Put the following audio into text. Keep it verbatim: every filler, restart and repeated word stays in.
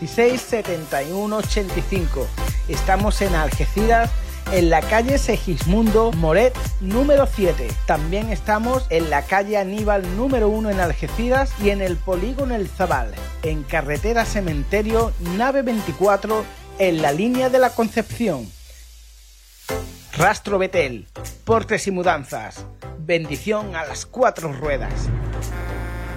veintiséis setenta y uno ochenta y cinco. Estamos en Algeciras, en la calle Segismundo Moret número siete. También estamos en la calle Aníbal número uno en Algeciras y en el polígono El Zabal, en carretera Cementerio nave veinticuatro, en la línea de la Concepción. Rastro Betel, portes y mudanzas. Bendición a las cuatro ruedas.